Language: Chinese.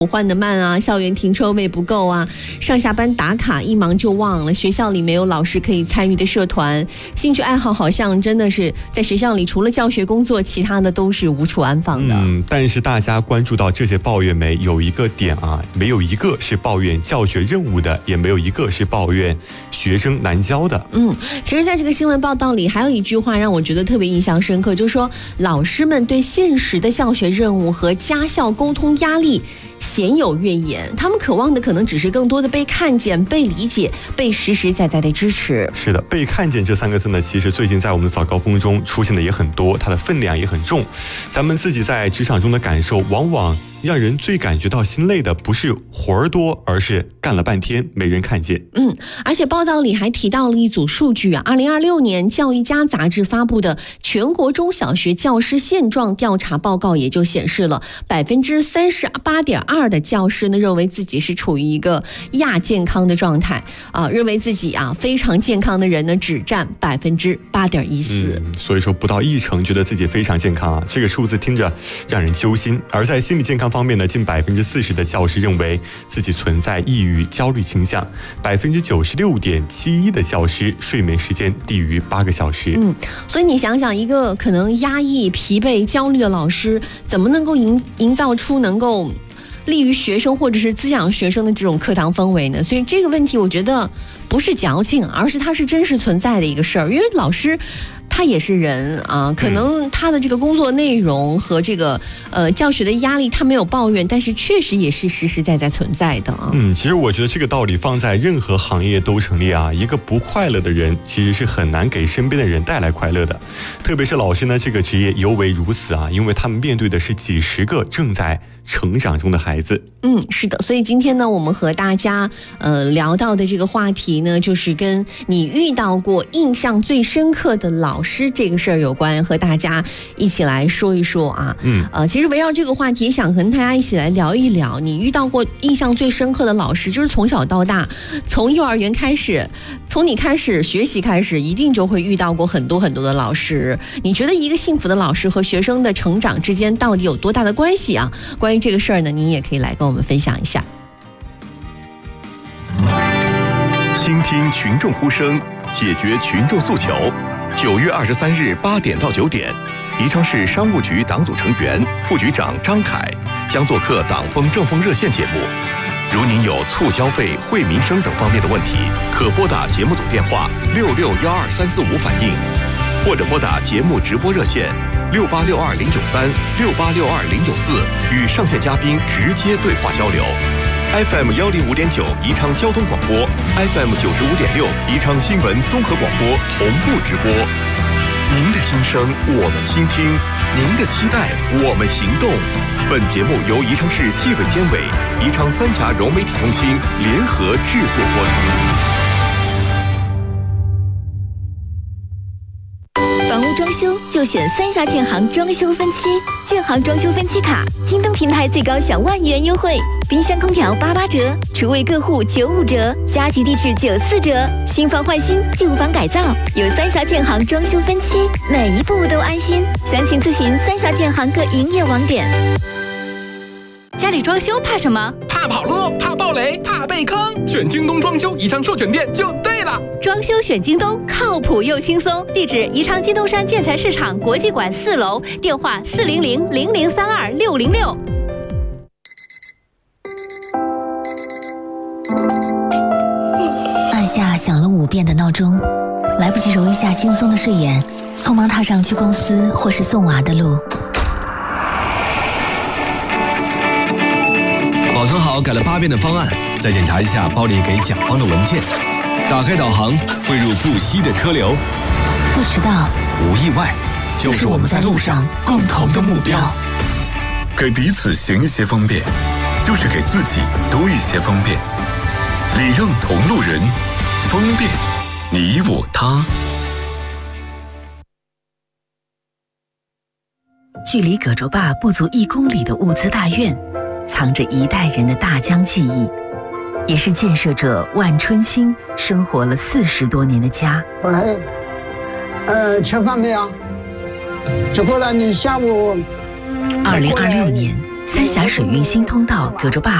换得慢啊，校园停车位不够啊，上下班打卡一忙就忘了，学校里没有老师可以参与的社团，兴趣爱好好像真的是在学校里除了教学工作，其他的都是无处安放的。 但是大家关注到这些抱怨没？有一个点啊，没有一个是抱怨教学任务的，也没有一个是抱怨学生难教的。 其实在这个新闻报道里还有一句话让我觉得特别印象深刻，就是说老师们对现实的教学任务和家校沟通压力鲜有怨言，他们渴望的可能只是更多的被看见、被理解、被实实在在的支持。 是的，被看见这3个字呢，其实最近在我们的早高峰中出现的也很多，它的分量也很重。咱们自己在职场中的感受，往往让人最感觉到心累的不是活儿多，而是干了半天没人看见。 而且报道里还提到了一组数据啊，2026年教育家杂志发布的全国中小学教师现状调查报告也就显示了38.2%的教师呢认为自己是处于一个亚健康的状态啊，认为自己非常健康的人呢只占8.14%。 所以说不到10%觉得自己非常健康啊，这个数字听着让人揪心。而在心理健康方面呢，近40%的教师认为自己存在抑郁、焦虑倾向，96.71%的教师睡眠时间低于8个小时。 所以你想想，一个可能压抑、疲惫、焦虑的老师，怎么能够营造出能够利于学生或者是滋养学生的这种课堂氛围呢？所以这个问题，我觉得不是矫情，而是它是真实存在的一个事儿。因为老师他也是人啊，可能他的这个工作内容和这个教学的压力他没有抱怨，但是确实也是实实在在存在的啊。 其实我觉得这个道理放在任何行业都成立啊。一个不快乐的人其实是很难给身边的人带来快乐的，特别是老师呢这个职业尤为如此啊，因为他们面对的是几十个正在成长中的孩子。 是的，所以今天呢我们和大家聊到的这个话题呢，就是跟你遇到过印象最深刻的老师这个事儿有关，和大家一起来说一说啊。其实围绕这个话题，想和大家一起来聊一聊，你遇到过印象最深刻的老师，就是从小到大，从幼儿园开始，从你开始学习开始，一定就会遇到过很多很多的老师。你觉得一个幸福的老师和学生的成长之间到底有多大的关系啊？关于这个事儿呢，您也可以来跟我们分享一下。 倾听群众呼声，解决群众诉求。9月23日8点到9点，宜昌市商务局党组成员、副局长张凯将做客党风政风热线节目。如您有促消费、惠民生等方面的问题，可拨打节目组电话6612-345反映，或者拨打节目直播热线6862-093、6862-094，与上线嘉宾直接对话交流。FM 105.9宜昌交通广播， FM 95.6宜昌新闻综合广播同步直播。您的心声我们倾听，您的期待我们行动。本节目由宜昌市纪委监委、宜昌三峡融媒体中心联合制作播出。 装修就选三峡建行装修分期，建行装修分期卡，京东平台最高享10000元优惠，冰箱空调88折，厨卫各户95折，家居地质94折，新房换新，旧房改造，有三峡建行装修分期，每一步都安心。详情咨询三峡建行各营业网点。 家里装修怕什么？ 怕跑路，怕暴雷，怕被坑。选京东装修宜昌授权店就对了。 装修选京东，靠谱又轻松。地址：宜昌金东山建材市场国际馆4楼，电话400-0032-606。 按下响了5遍的闹钟，来不及揉一下惺忪的睡眼，匆忙踏上去公司或是送娃的路。 保存好改了8遍的方案，再检查一下包里给甲方的文件。打开导航，汇入不息的车流。 不迟到， 无意外，就是我们在路上共同的目标。 给彼此行一些方便，就是给自己多一些方便。礼让同路人，方便你我他。 距离葛洲坝不足1公里的物资大院，藏着一代人的大江记忆，也是建设者万春青生活了40多年的家。 喂，吃饭没有？只不过了，你下午。 2026年， 三峡水运新通道葛洲坝